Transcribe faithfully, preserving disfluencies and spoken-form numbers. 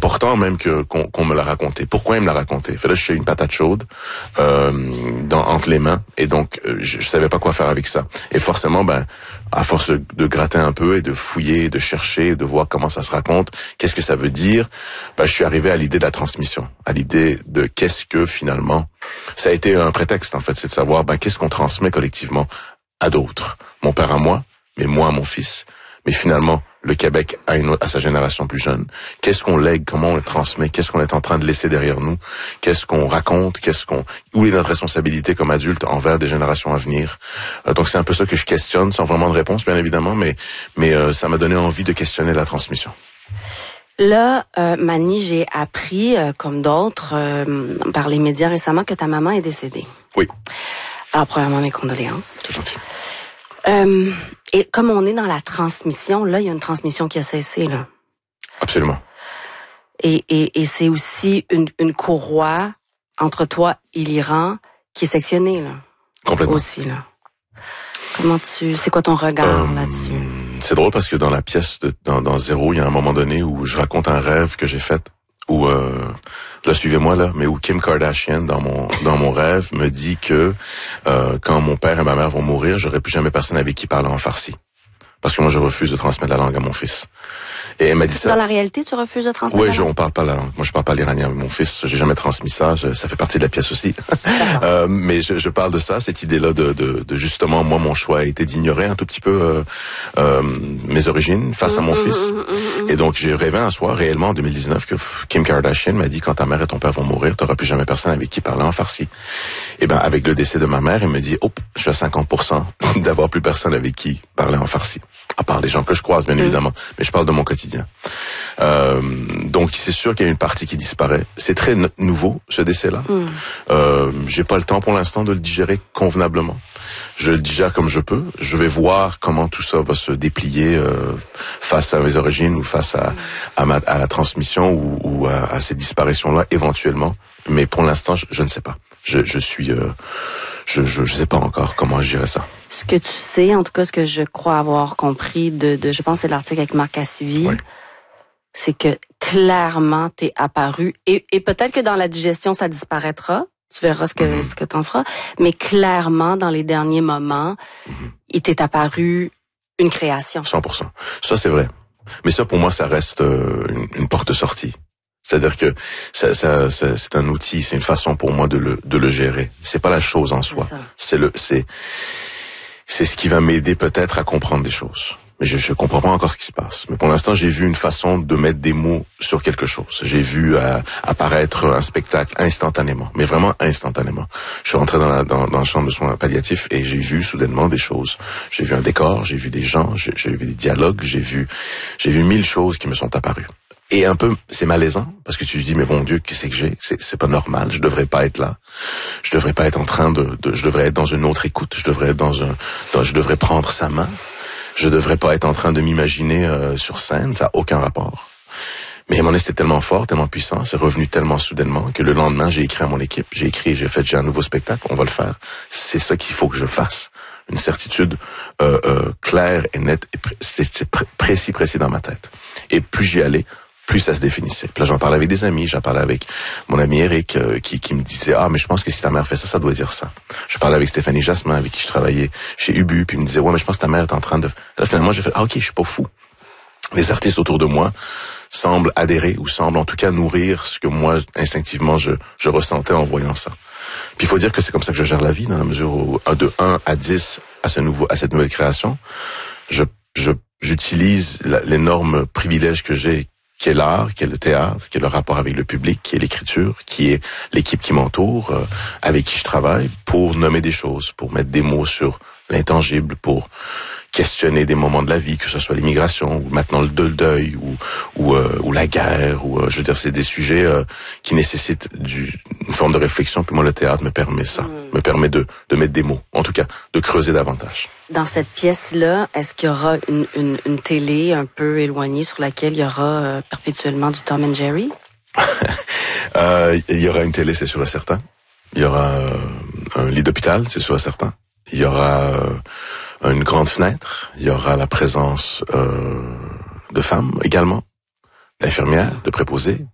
important même que qu'on, qu'on me l'a raconté. Pourquoi il me l'a raconté? Fait là, je suis une patate chaude euh, dans, entre les mains, et donc je, je savais pas quoi faire avec ça. Et forcément, ben, à force de, de gratter un peu et de fouiller, de chercher, de voir comment ça se raconte, qu'est-ce que ça veut dire, ben, je suis arrivé à l'idée de la transmission, à l'idée de qu'est-ce que finalement, ça a été un prétexte en fait, c'est de savoir ben qu'est-ce qu'on transmet collectivement à d'autres. Mon père à moi, mais moi à mon fils, mais finalement le Québec à, une, à sa génération plus jeune. Qu'est-ce qu'on lègue, comment on le transmet, qu'est-ce qu'on est en train de laisser derrière nous, qu'est-ce qu'on raconte, qu'est-ce qu'on, où est notre responsabilité comme adulte envers des générations à venir. Euh, donc c'est un peu ça que je questionne, sans vraiment de réponse bien évidemment, mais mais euh, ça m'a donné envie de questionner la transmission. Là, euh, Manny, j'ai appris, euh, comme d'autres, euh, par les médias récemment, que ta maman est décédée. Oui. Alors, premièrement, mes condoléances. C'est gentil. Euh, et comme on est dans la transmission, là, il y a une transmission qui a cessé, là. Absolument. Et, et, et c'est aussi une, une courroie entre toi et l'Iran qui est sectionnée, là. Complètement. Aussi, là. Comment tu, c'est quoi ton regard euh, là-dessus? C'est drôle parce que dans la pièce, de, dans, dans Zéro, il y a un moment donné où je raconte un rêve que j'ai fait, où, euh, là, suivez-moi là, mais où Kim Kardashian, dans mon dans mon rêve, me dit que euh, quand mon père et ma mère vont mourir, j'aurai plus jamais personne avec qui parler en farsi. Parce que moi, je refuse de transmettre la langue à mon fils. Et elle m'a dit ça. Dans la réalité, tu refuses de transmettre Oui, la je, langue? on parle pas la langue. Moi, je parle pas l'iranien avec mon fils. J'ai jamais transmis ça. Je, ça fait partie de la pièce aussi. euh, mais je, je parle de ça, cette idée-là de, de, de justement, moi, mon choix a été d'ignorer un tout petit peu euh, euh, mes origines face à mon mmh, fils. Mmh, mmh, mmh. Et donc, j'ai rêvé un soir, réellement, en deux mille dix-neuf, que Kim Kardashian m'a dit, quand ta mère et ton père vont mourir, t'auras plus jamais personne avec qui parler en farsi. Et ben, avec le décès de ma mère, elle me dit, oh, je suis à cinquante pour cent d'avoir plus personne avec qui parler en farsi. À part des gens que je croise, bien mmh. évidemment. Mais je parle de mon quotidien. Euh, donc c'est sûr qu'il y a une partie qui disparaît. C'est très n- nouveau ce décès-là. Mm. Euh, j'ai pas le temps pour l'instant de le digérer convenablement. Je le digère comme je peux. Je vais voir comment tout ça va se déplier euh, face à mes origines ou face à, mm. à, ma, à la transmission ou, ou à, à ces disparitions-là éventuellement. Mais pour l'instant, je, je ne sais pas. Je, je suis, euh, je, je, je sais pas encore comment gérer ça. Ce que tu sais, en tout cas, ce que je crois avoir compris de, de je pense, c'est l'article avec Marc Cassivi. Oui. C'est que clairement t'es apparu et, et peut-être que dans la digestion ça disparaîtra, tu verras ce que mm-hmm. ce que t'en feras, mais clairement dans les derniers moments, mm-hmm. il t'est apparu une création. cent pour cent. Ça c'est vrai. Mais ça pour moi ça reste euh, une, une porte de sortie. C'est-à-dire que ça, ça, ça, c'est un outil, c'est une façon pour moi de le de le gérer. C'est pas la chose en soi. C'est, c'est le c'est c'est ce qui va m'aider peut-être à comprendre des choses. Mais je, je comprends pas encore ce qui se passe. Mais pour l'instant, j'ai vu une façon de mettre des mots sur quelque chose. J'ai vu euh, apparaître un spectacle instantanément, mais vraiment instantanément. Je suis rentré dans la, dans, dans la chambre de soins palliatifs et j'ai vu soudainement des choses. J'ai vu un décor, j'ai vu des gens, j'ai, j'ai vu des dialogues, j'ai vu, j'ai vu mille choses qui me sont apparues. Et un peu, c'est malaisant parce que tu te dis mais bon Dieu, qu'est-ce que j'ai? C'est, c'est pas normal. Je devrais pas être là. Je devrais pas être en train de, de je devrais être dans une autre écoute. Je devrais être dans un, dans, je devrais prendre sa main. Je devrais pas être en train de m'imaginer euh, sur scène, ça a aucun rapport. Mais mon c'était tellement fort, tellement puissant, c'est revenu tellement soudainement que le lendemain, j'ai écrit à mon équipe, j'ai écrit, j'ai fait, j'ai un nouveau spectacle, on va le faire. C'est ça qu'il faut que je fasse. Une certitude euh, euh, claire et nette, et pré- c'est, c'est pr- précis, précis dans ma tête. Et plus j'y allais, plus ça se définissait. Puis là, j'en parlais avec des amis, j'en parlais avec mon ami Eric, euh, qui, qui me disait « Ah, mais je pense que si ta mère fait ça, ça doit dire ça. » Je parlais avec Stéphanie Jasmin, avec qui je travaillais chez Ubu, puis il me disait « Ouais, mais je pense que ta mère est en train de... » Là, finalement, j'ai fait « Ah, ok, je suis pas fou. » Les artistes autour de moi semblent adhérer, ou semblent en tout cas nourrir ce que moi, instinctivement, je, je ressentais en voyant ça. Puis il faut dire que c'est comme ça que je gère la vie, dans la mesure où de un à dix, à ce nouveau, à cette nouvelle création, je, je, j'utilise la, l'énorme privilège que j'ai, qui est l'art, qui est le théâtre, qui est le rapport avec le public, qui est l'écriture, qui est l'équipe qui m'entoure, euh, avec qui je travaille, pour nommer des choses, pour mettre des mots sur l'intangible, pour questionner des moments de la vie, que ce soit l'immigration, ou maintenant le deuil, ou ou, euh, ou la guerre, ou euh, je veux dire, c'est des sujets euh, qui nécessitent du, une forme de réflexion, puis moi le théâtre me permet ça, mmh. me permet de, de mettre des mots, en tout cas, de creuser davantage. Dans cette pièce-là, est-ce qu'il y aura une, une, une télé un peu éloignée sur laquelle il y aura euh, perpétuellement du Tom and Jerry? euh, il y aura une télé, c'est sûr et certain. Il y aura euh, un lit d'hôpital, c'est sûr et certain. Il y aura euh, une grande fenêtre. Il y aura la présence euh, de femmes également, d'infirmières, de préposés.